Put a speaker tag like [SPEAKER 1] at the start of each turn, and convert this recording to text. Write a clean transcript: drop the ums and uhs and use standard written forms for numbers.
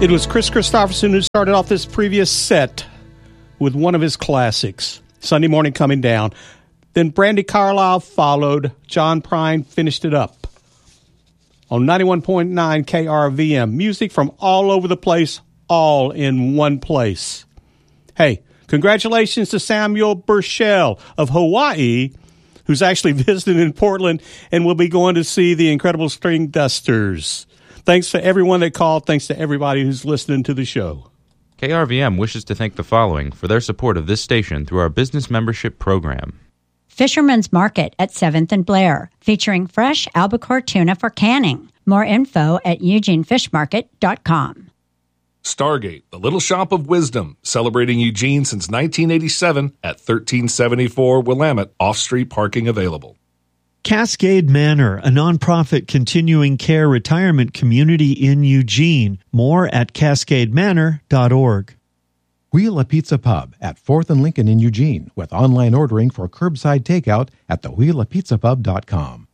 [SPEAKER 1] It was Chris Christopherson who started off this previous set with one of his classics, Sunday Morning Coming Down. Then Brandi Carlile followed. John Prine finished it up. On 91.9 KRVM, music from all over the place, all in one place. Hey, congratulations to Samuel Burchell of Hawaii, who's actually visiting in Portland and will be going to see the Incredible String Dusters. Thanks for everyone that called. Thanks to everybody who's listening to the show.
[SPEAKER 2] KRVM wishes to thank the following for their support of this station through our business membership program.
[SPEAKER 3] Fisherman's Market at 7th and Blair, featuring fresh albacore tuna for canning. More info at eugenefishmarket.com.
[SPEAKER 4] Stargate, the Little Shop of Wisdom, celebrating Eugene since 1987 at 1374 Willamette, off-street parking available.
[SPEAKER 5] Cascade Manor, a nonprofit continuing care retirement community in Eugene. More at cascademanor.org.
[SPEAKER 6] Wheel a Pizza Pub at 4th and Lincoln in Eugene with online ordering for curbside takeout at thewheelapizzapub.com.